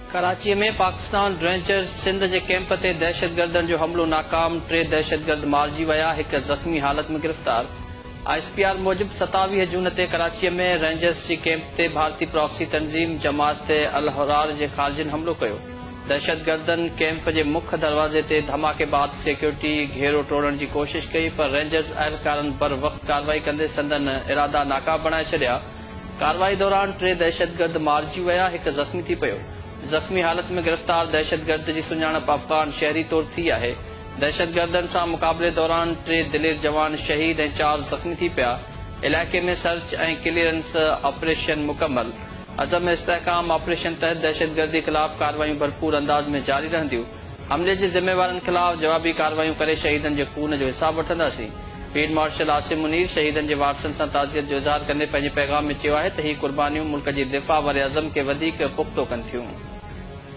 कराची में पाकिस्तान रेंजर्स सिंध के कैंप ते दहशतगर्दन जो हमलो नाकाम। 3 दहशतगर्द मारिजी विया, 1 जख्मी हालत में गिरफ्तार। ISPR मूजिब 27 जून ते कराची में रेंजर्स के कैंप ते भारतीय प्रॉक्सी तंजीम जमात अल हुरार के खारजिन हमलो किया। दहशतगर्दन कैंप के मुख्य दरवाजे ते धमाके बाद सिक्योरिटी घेरो तोड़न की कोशिश कई, पर रेंजर्स एहलकारन बर वक्त कार्रवाई कंदे संदन इरादा नाकाम बनाए छड़िया। कार्रवाई दौरान 3 दहशतगर्द मारिजी विया, 1 जख्मी थी पियो। जख्मी हालत में गिरफ्तार दहशतगर्द की सुञाणप अफगान शहरी तौर थी है। दहशतगर्दन से मुकाबले दौरान 3 दिलेर जवान शहीद और 4 जख्मी थी पिया। इलाके में सर्च और क्लियरेंस ऑपरेशन मुकम्मल। अज़म इस्तेहकाम ऑपरेशन तहत दहशतगर्दी खिलाफ कार्रवाई भरपूर अंदाज में जारी रहंदियूं। हमले के जिम्मेवारन खिलाफ जवाबी कार्रवाई करे शहीदन के खून जो हिसाब वठंदासीं। फील्ड मार्शल आसिम मुनीर शहीदन के वारसन से ताज़ियत जो इज़हार कंदे पैगाम में कहा है कि ही कुर्बानियों मुल्क की दिफ़ा वर अज़म के वधीक पुख्तो कन थियूं।